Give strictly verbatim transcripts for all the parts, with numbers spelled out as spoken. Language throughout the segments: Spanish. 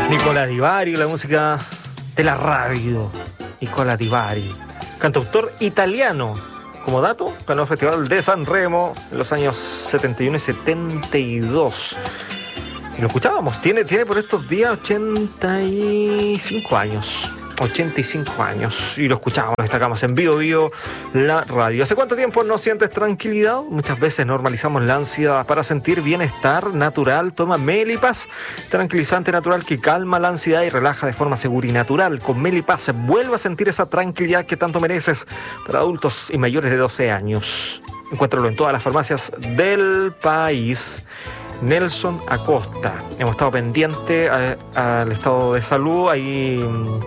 Nicola Di Bari, la música de la radio. Nicola Di Bari, cantautor italiano. Como dato, ganó el Festival de San Remo en los años setenta y uno y setenta y dos. Y lo escuchábamos, tiene, tiene por estos días ochenta y cinco años. ochenta y cinco años. Y lo escuchábamos, lo destacamos en Bio Bio, la radio. ¿Hace cuánto tiempo no sientes tranquilidad? Muchas veces normalizamos la ansiedad. Para sentir bienestar natural, toma Melipaz, tranquilizante natural que calma la ansiedad y relaja de forma segura y natural. Con Melipaz vuelve a sentir esa tranquilidad que tanto mereces para adultos y mayores de doce años. Encuéntralo en todas las farmacias del país. Nelson Acosta. Hemos estado pendientes al estado de salud. Hay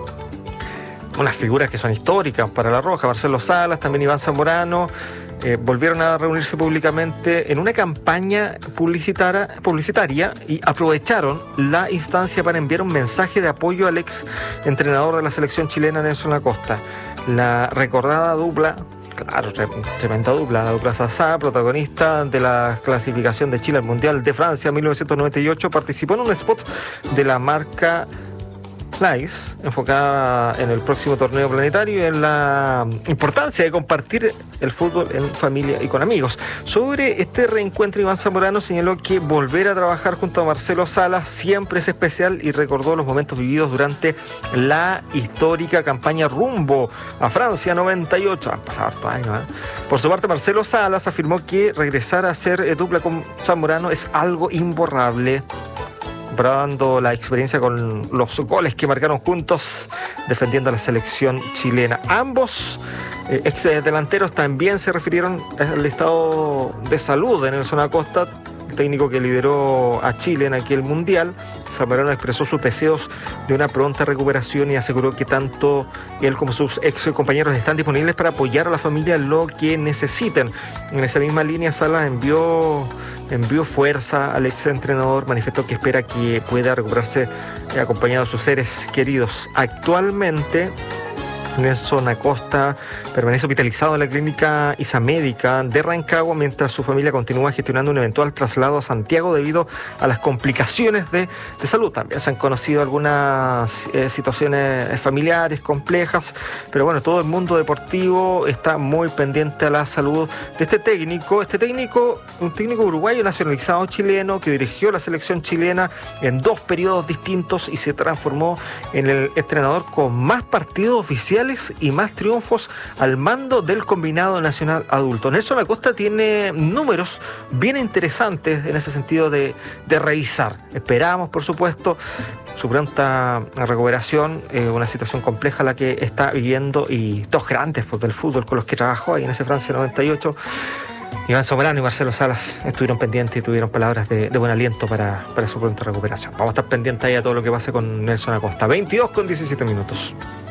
unas figuras que son históricas para La Roja, Marcelo Salas, también Iván Zamorano, eh, volvieron a reunirse públicamente en una campaña publicitaria, publicitaria y aprovecharon la instancia para enviar un mensaje de apoyo al ex entrenador de la selección chilena, Nelson Acosta. La recordada dupla, claro, tremenda dupla, la dupla Sasá, protagonista de la clasificación de Chile al Mundial de Francia mil novecientos noventa y ocho, participó en un spot de la marca Nice, enfocada en el próximo torneo planetario y en la importancia de compartir el fútbol en familia y con amigos. Sobre este reencuentro, Iván Zamorano señaló que volver a trabajar junto a Marcelo Salas siempre es especial y recordó los momentos vividos durante la histórica campaña rumbo a Francia noventa y ocho. Han pasado hartos años, ¿eh? Por su parte, Marcelo Salas afirmó que regresar a ser dupla con Zamorano es algo imborrable, comparando la experiencia con los goles que marcaron juntos defendiendo a la selección chilena. Ambos eh, ex delanteros también se refirieron al estado de salud de Nelson Acosta, el técnico que lideró a Chile en aquel mundial. Zamorano expresó sus deseos de una pronta recuperación y aseguró que tanto él como sus ex compañeros están disponibles para apoyar a la familia en lo que necesiten. En esa misma línea, Salas envió envió fuerza al ex entrenador, manifestó que espera que pueda recuperarse eh, acompañado de sus seres queridos. Actualmente, Nelson Acosta permanece hospitalizado en la clínica Isamédica de Rancagua mientras su familia continúa gestionando un eventual traslado a Santiago debido a las complicaciones de, de salud. También se han conocido algunas eh, situaciones familiares complejas, pero bueno, todo el mundo deportivo está muy pendiente a la salud de este técnico. Este técnico, un técnico uruguayo nacionalizado chileno que dirigió la selección chilena en dos periodos distintos y se transformó en el entrenador con más partidos oficiales y más triunfos al mando del combinado nacional adulto. Nelson Acosta tiene números bien interesantes en ese sentido de, de revisar. Esperamos, por supuesto, su pronta recuperación, eh, una situación compleja la que está viviendo, y dos grandes pues, del fútbol con los que trabajó ahí en ese Francia noventa y ocho. Iván Zamorano y Marcelo Salas estuvieron pendientes y tuvieron palabras de, de buen aliento para, para su pronta recuperación. Vamos a estar pendientes ahí a todo lo que pase con Nelson Acosta. veintidós con diecisiete minutos.